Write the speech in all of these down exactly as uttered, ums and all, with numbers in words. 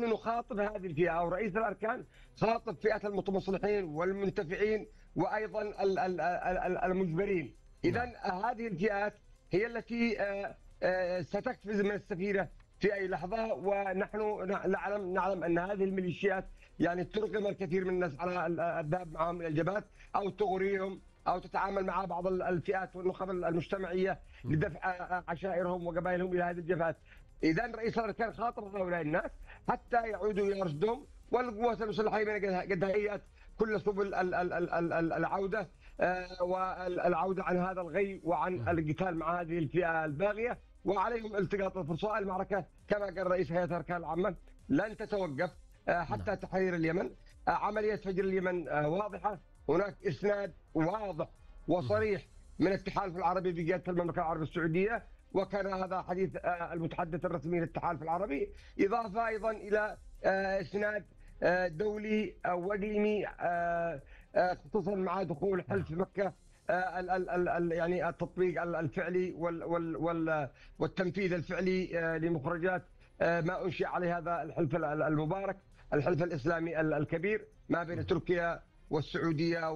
نحن نخاطب هذه الفئة، أو رئيس الأركان خاطب فئة المتمصلحين والمنتفعين وأيضا ال- ال- ال- المجبرين. إذا هذه الفئات هي التي آه، آه، ستقفز من السفينة في أي لحظة، ونحن نعلم نعلم أن هذه الميليشيات يعني ترغم الكثير من الناس على الذهاب معهم إلى الجبهات، أو تغريهم، أو تتعامل مع بعض الفئات والنخب المجتمعية لدفع عشائرهم وقبائلهم إلى هذه الجبهات. إذا رئيس الأركان خاطب هؤلاء الناس حتى يعودوا إلى رشدهم، والقوات المسلحة قد هيئت كل سبل العودة والعودة عن هذا الغي وعن القتال مع هذه الفئة الباغية، وعليهم التقاط الفرصة. المعركة كما قال رئيس هيئة الأركان العامة لن تتوقف حتى تحرير اليمن. عملية فجر اليمن واضحة، هناك إسناد واضح وصريح من التحالف العربي بقيادة المملكة العربية السعودية، وكان هذا حديث المتحدث الرسمي للتحالف العربي، إضافة أيضا إلى إسناد دولي وإقليمي خصوصا مع دخول حلف مكة ال ال ال ال يعني التطبيق الفعلي وال وال وال والتنفيذ الفعلي لمخرجات ما أنشئ عليه هذا الحلف المبارك، الحلف الإسلامي الكبير ما بين تركيا والسعودية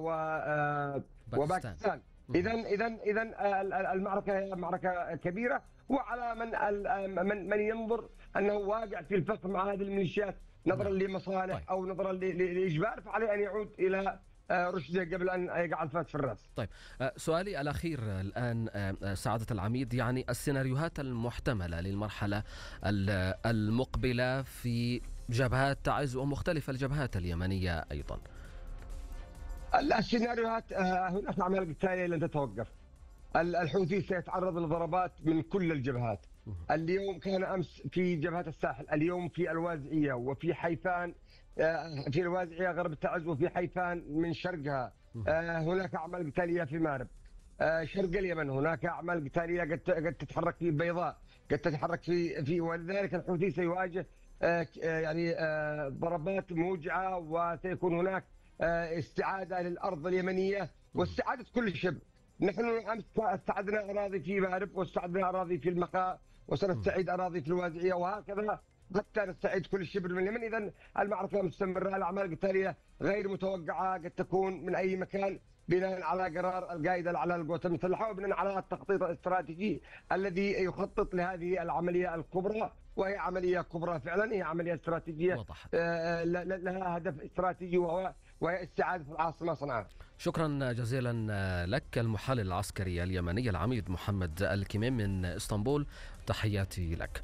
وباكستان. إذا إذا إذا المعركة هي معركة كبيرة، وعلى من من من ينظر أنه واقع في الفخ مع هذه الميليشيات نظرا لمصالح أو نظرا لإجبار، فعليه أن يعود إلى رشده قبل أن يقع الفات في الرأس. طيب، سؤالي الأخير الآن سعادة العميد، يعني السيناريوهات المحتملة للمرحلة المقبلة في جبهات تعز ومختلف الجبهات اليمنية أيضا. السيناريوهات هناك العملية التالية لن تتوقف. الحوثي سيتعرض لضربات من كل الجبهات. اليوم كان أمس في جبهة الساحل، اليوم في الوازعية وفي حيفان، في الوازعية غرب تعز وفي حيفان من شرقها. هناك أعمال قتالية في مارب. شرق اليمن هناك أعمال قتالية قد تتحرك في بيضاء، قد تتحرك في في ولذلك الحوثي سيواجه يعني ضربات موجعة، وسيكون هناك استعادة للأرض اليمنية واستعادة كل شبر. نحن أمس استعدنا أراضي في مارب، واستعدنا أراضي في المقاء، وسنستعيد أراضي في الوازعية، وهكذا حتى نستعيد كل شبر من اليمن. إذا المعركة مستمرة، الأعمال القتالية غير متوقعة، قد تكون من أي مكان بناء على قرار القائد على القوات المسلحة، وبناء على التخطيط الاستراتيجي الذي يخطط لهذه العملية الكبرى، وهي عملية كبرى فعلا، هي عملية استراتيجية لها هدف استراتيجي وهو وهي استعادة العاصمة صنعاء. شكرا جزيلا لك المحلل العسكري اليمني العميد محمد الكميم من اسطنبول، تحياتي لك.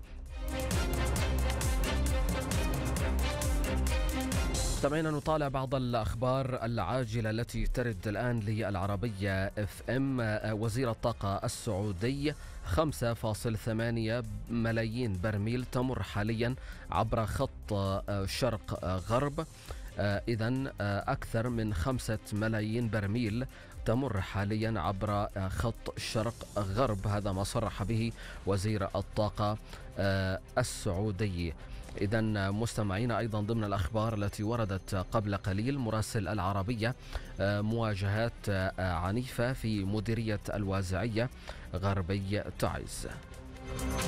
مستمعينا، نطالع بعض الأخبار العاجلة التي ترد الآن للعربية اف ام. وزير الطاقة السعودي خمسة فاصلة ثمانية ملايين برميل تمر حاليا عبر خط شرق غرب. إذن أكثر من خمسة ملايين برميل تمر حاليا عبر خط شرق غرب، هذا ما صرح به وزير الطاقة السعودي. إذن مستمعين، أيضا ضمن الأخبار التي وردت قبل قليل، مراسل العربية مواجهات عنيفة في مديرية الوازعية غربي تعز.